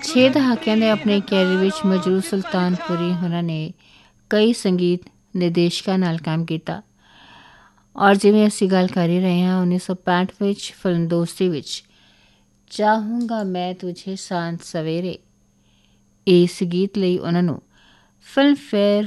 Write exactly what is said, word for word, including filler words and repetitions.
ਛੇ ਦਹਾਕਿਆਂ ਦੇ ਆਪਣੇ ਕੈਰੀਅਰ ਵਿੱਚ ਮਜਰੂ ਸੁਲਤਾਨਪੁਰੀ ਉਹਨਾਂ ਨੇ ਕਈ ਸੰਗੀਤ ਨਿਰਦੇਸ਼ਕਾਂ ਨਾਲ ਕੰਮ ਕੀਤਾ। ਔਰ ਜਿਵੇਂ ਅਸੀਂ ਗੱਲ ਕਰ ਹੀ ਰਹੇ ਹਾਂ, ਉੱਨੀ ਸੌ ਪੈਂਹਠ ਵਿੱਚ ਫਿਲਮ ਦੋਸਤੀ ਵਿੱਚ ਚਾਹੂੰਗਾ ਮੈਂ ਤੁਝੇ ਸ਼ਾਂਤ ਸਵੇਰੇ, ਇਸ ਗੀਤ ਲਈ ਉਹਨਾਂ ਨੂੰ ਫਿਲਮਫੇਅਰ